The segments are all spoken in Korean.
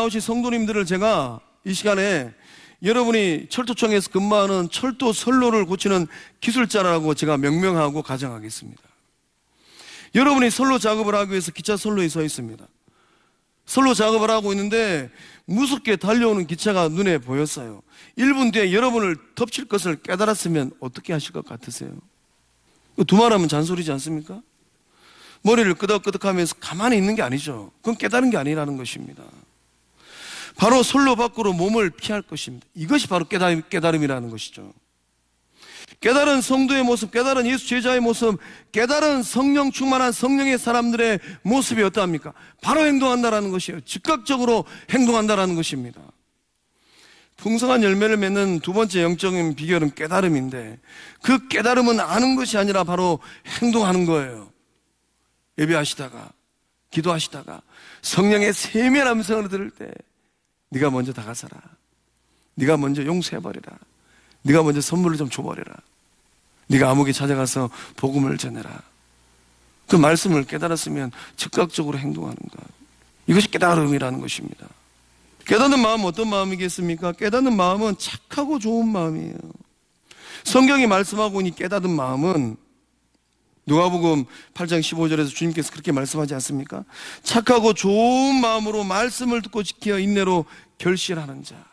나오신 성도님들을 제가 이 시간에 여러분이 철도청에서 근무하는 철도 선로를 고치는 기술자라고 제가 명명하고 가정하겠습니다. 여러분이 선로 작업을 하기 위해서 기차 선로에 서 있습니다. 선로 작업을 하고 있는데 무섭게 달려오는 기차가 눈에 보였어요. 1분 뒤에 여러분을 덮칠 것을 깨달았으면 어떻게 하실 것 같으세요? 두말하면 잔소리지 않습니까? 머리를 끄덕끄덕하면서 가만히 있는 게 아니죠. 그건 깨달은 게 아니라는 것입니다. 바로 선로 밖으로 몸을 피할 것입니다. 이것이 바로 깨달음이라는 것이죠. 깨달은 성도의 모습, 깨달은 예수 제자의 모습, 깨달은 성령 충만한 성령의 사람들의 모습이 어떠합니까? 바로 행동한다라는 것이에요. 즉각적으로 행동한다라는 것입니다. 풍성한 열매를 맺는 두 번째 영적인 비결은 깨달음인데, 그 깨달음은 아는 것이 아니라 바로 행동하는 거예요. 예배하시다가, 기도하시다가 성령의 세밀한 음성을 들을 때 네가 먼저 다가서라, 네가 먼저 용서해버리라, 네가 먼저 선물을 좀 줘버려라, 네가 아무개 찾아가서 복음을 전해라. 그 말씀을 깨달았으면 즉각적으로 행동하는 것, 이것이 깨달음이라는 것입니다. 깨닫는 마음은 어떤 마음이겠습니까? 깨닫는 마음은 착하고 좋은 마음이에요. 성경이 말씀하고 있는 깨닫는 마음은 누가복음 8장 15절에서 주님께서 그렇게 말씀하지 않습니까? 착하고 좋은 마음으로 말씀을 듣고 지켜 인내로 결실하는 자.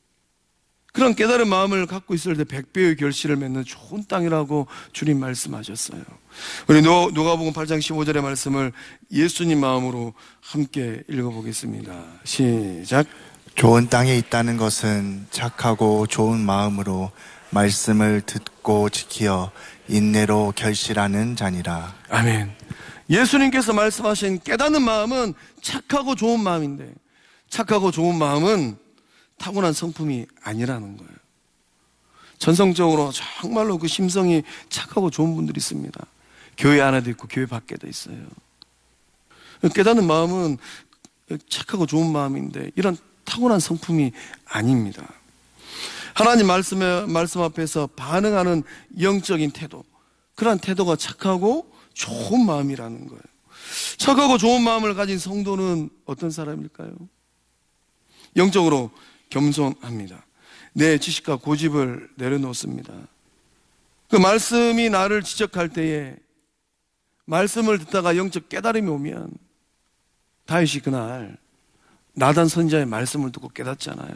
그런 깨달은 마음을 갖고 있을 때 100배의 결실을 맺는 좋은 땅이라고 주님 말씀하셨어요. 우리 누가복음 8장 15절의 말씀을 예수님 마음으로 함께 읽어보겠습니다. 시작. 좋은 땅에 있다는 것은 착하고 좋은 마음으로 말씀을 듣고 지키어 인내로 결실하는 자니라. 아멘. 예수님께서 말씀하신 깨닫는 마음은 착하고 좋은 마음인데, 착하고 좋은 마음은 타고난 성품이 아니라는 거예요. 전성적으로 정말로 그 심성이 착하고 좋은 분들이 있습니다. 교회 안에도 있고 교회 밖에도 있어요. 깨닫는 마음은 착하고 좋은 마음인데 이런 타고난 성품이 아닙니다. 하나님 말씀 앞에서 반응하는 영적인 태도, 그러한 태도가 착하고 좋은 마음이라는 거예요. 착하고 좋은 마음을 가진 성도는 어떤 사람일까요? 영적으로 겸손합니다. 내 지식과 고집을 내려놓습니다. 그 말씀이 나를 지적할 때에 말씀을 듣다가 영적 깨달음이 오면, 다윗이 그날 나단 선지자의 말씀을 듣고 깨닫잖아요.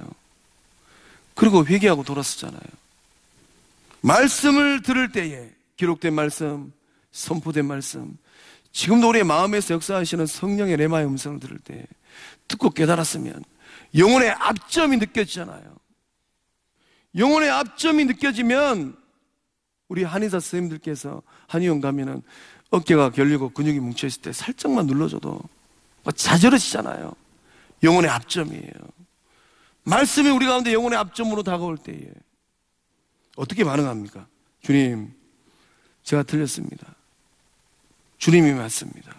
그리고 회개하고 돌아섰잖아요. 말씀을 들을 때에 기록된 말씀, 선포된 말씀, 지금도 우리의 마음에서 역사하시는 성령의 레마의 음성을 들을 때 듣고 깨달았으면 영혼의 압점이 느껴지잖아요. 영혼의 압점이 느껴지면 우리 한의사 선생님들께서 한의원 가면은 어깨가 결리고 근육이 뭉쳐있을 때 살짝만 눌러줘도 자저러지잖아요. 영혼의 압점이에요. 말씀이 우리 가운데 영혼의 압점으로 다가올 때에 어떻게 반응합니까? 주님, 제가 틀렸습니다. 주님이 맞습니다.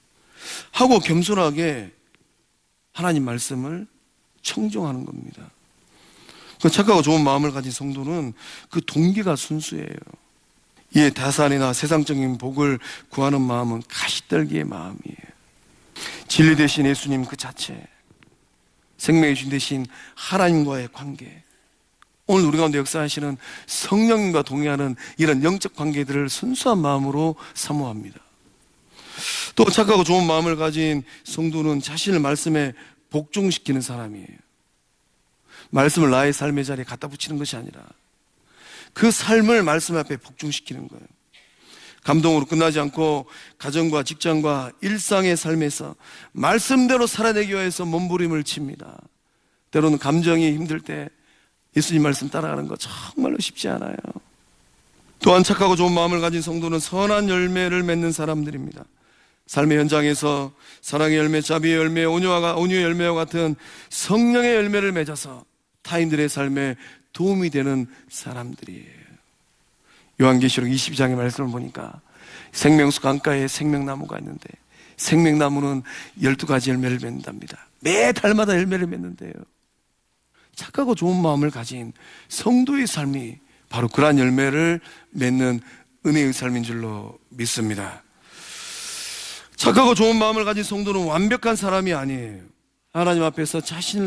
하고 겸손하게 하나님 말씀을 청종하는 겁니다. 그 착하고 좋은 마음을 가진 성도는 그 동기가 순수해요. 이에 다산이나 세상적인 복을 구하는 마음은 가시떨기의 마음이에요. 진리 되신 예수님 그 자체, 생명의 주인 되신 하나님과의 관계, 오늘 우리 가운데 역사하시는 성령님과 동의하는 이런 영적 관계들을 순수한 마음으로 사모합니다. 또 착하고 좋은 마음을 가진 성도는 자신을 말씀에 복종시키는 사람이에요. 말씀을 나의 삶의 자리에 갖다 붙이는 것이 아니라 그 삶을 말씀 앞에 복종시키는 거예요. 감동으로 끝나지 않고 가정과 직장과 일상의 삶에서 말씀대로 살아내기 위해서 몸부림을 칩니다. 때로는 감정이 힘들 때 예수님 말씀 따라가는 거 정말로 쉽지 않아요. 또한 착하고 좋은 마음을 가진 성도는 선한 열매를 맺는 사람들입니다. 삶의 현장에서 사랑의 열매, 자비의 열매, 온유의 열매와 같은 성령의 열매를 맺어서 타인들의 삶에 도움이 되는 사람들이에요. 요한계시록 22장의 말씀을 보니까 생명수 강가에 생명나무가 있는데 생명나무는 12가지 열매를 맺는답니다. 매 달마다 열매를 맺는데요. 착하고 좋은 마음을 가진 성도의 삶이 바로 그러한 열매를 맺는 은혜의 삶인 줄로 믿습니다. 착하고 좋은 마음을 가진 성도는 완벽한 사람이 아니에요. 하나님 앞에서 자신을